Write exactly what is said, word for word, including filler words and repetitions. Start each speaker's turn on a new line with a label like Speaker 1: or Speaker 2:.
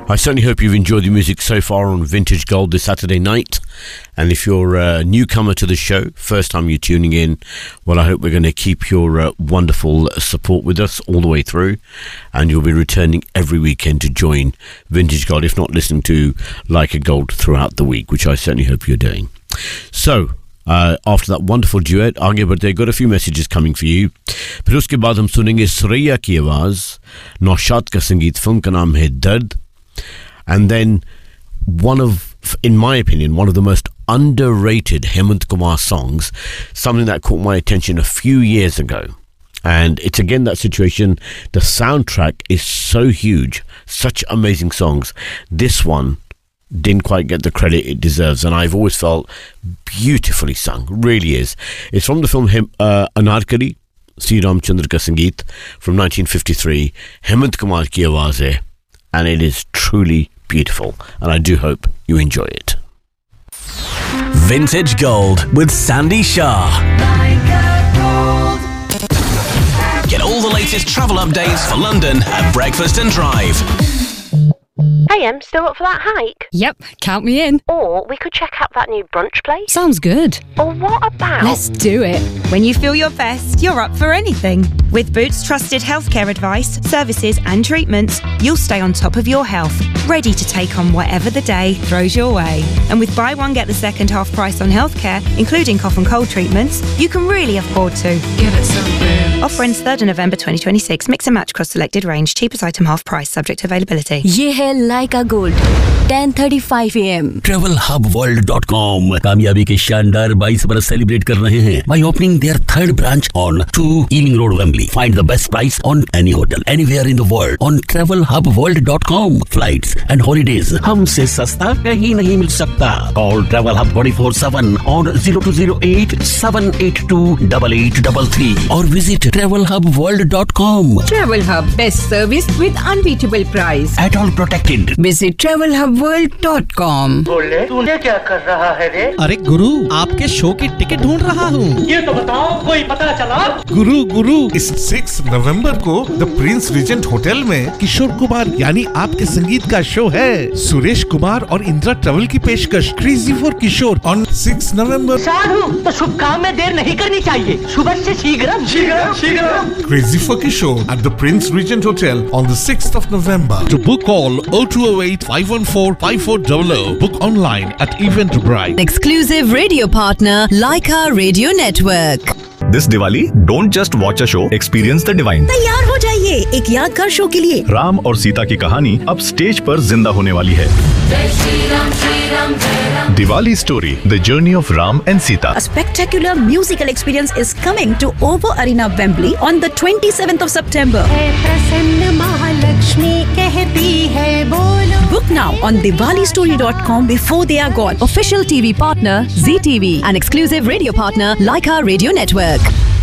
Speaker 1: I certainly hope you've enjoyed the music so far on Vintage Gold this Saturday night. And if you're a newcomer to the show, first time you're tuning in, well, I hope we're going to keep your uh, wonderful support with us all the way through. And you'll be returning every weekend to join Vintage Gold, if not listening to Like a Gold throughout the week, which I certainly hope you're doing. So, uh, after that wonderful duet, आगे बढ़ते, got a few messages coming for you. फिर उसके बाद हम सुनेंगे सुरैया की आवाज़, नौशाद का संगीत, फिल्म का नाम है दर्द. And then one of, in my opinion, one of the most underrated Hemant Kumar songs, something that caught my attention a few years ago. And it's again that situation, the soundtrack is so huge, such amazing songs. This one didn't quite get the credit it deserves, and I've always felt beautifully sung, really is. It's from the film uh, Anarkali, Sri Ramchandra ka Sangeet from nineteen fifty-three, Hemant Kumar ki awaaz hai, and it is truly beautiful, and I do hope you enjoy it.
Speaker 2: Vintage Gold with Sandy Shah. Get all the latest travel updates for London at Breakfast and Drive.
Speaker 3: Hey, Em, still up for that hike?
Speaker 4: Yep, count me in.
Speaker 3: Or we could check out that new brunch place.
Speaker 4: Sounds good.
Speaker 3: Or what about...
Speaker 4: Let's do it.
Speaker 5: When you feel your best, you're up for anything. With Boots trusted healthcare advice, services and treatments, you'll stay on top of your health, ready to take on whatever the day throws your way. And with buy one, get the second half price on healthcare, including cough and cold treatments, you can really afford to.
Speaker 6: Give it some Boots.
Speaker 5: Offer ends third of November twenty twenty-six. Mix and match across selected range. Cheapest item half price, subject to availability.
Speaker 7: ये है लाइका gold ten thirty-five A M
Speaker 8: travel hub world dot com कामयाबी के शानदार बाईस बरस celebrate कर रहे हैं by opening their third branch on two Ealing Road, Wembley. Find the best price on any hotel anywhere in the world on travel hub world dot com. Flights and holidays हमसे सस्ता कहीं नहीं मिल सकता. Call Travel Hub twenty-four seven on zero two zero eight seven eight two eight eight three three or visit travel hub world dot com.
Speaker 6: Travel Hub, best service with unbeatable price.
Speaker 8: At all protected.
Speaker 6: Visit travel hub world dot com.
Speaker 9: बोले तूने क्या कर रहा है रे?
Speaker 10: अरे गुरु, आपके show की टिकट ढूंढ रहा हूँ.
Speaker 9: ये तो बताओ, कोई पता चला?
Speaker 10: गुरु गुरु इस छह नवंबर को द प्रिंस रीजेंट होटल में किशोर कुमार यानी आपके संगीत का शो है. सुरेश कुमार और इंदिरा ट्रेवल की पेशकश क्रेजी फॉर किशोर ऑन छह नवंबर.
Speaker 9: साधु, तो शुभ काम में देर नहीं करनी चाहिए. सुबह से शीघ्र शीघ्र शीघ्र.
Speaker 10: Crazy for Kishore at the Prince Regent Hotel on the sixth of November. To book, call oh two oh eight five one four five four zero zero. Book online at Eventbrite.
Speaker 7: Exclusive radio partner Laika Radio Network.
Speaker 11: This Diwali, don't just watch a show, experience the divine.
Speaker 7: तैयार हो जाइए एक यादगार show के लिए.
Speaker 11: राम और सीता की कहानी अब स्टेज पर जिंदा होने वाली है. Diwali story, the journey of Ram and Sita.
Speaker 7: A spectacular musical experience is coming to O two Arena, Wembley on the twenty-seventh of September. Book now on Diwali story dot com before they are gone. Official T V partner Z T V and exclusive radio partner Laika Radio Network.